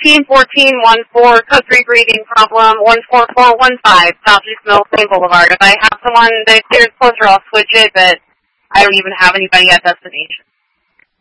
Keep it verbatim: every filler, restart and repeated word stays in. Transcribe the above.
fourteen fourteen one four, code three breathing problem, one four four one five, Southeast Mill Plain Boulevard. If I have someone that clears closer, I'll switch it, but I don't even have anybody at destination.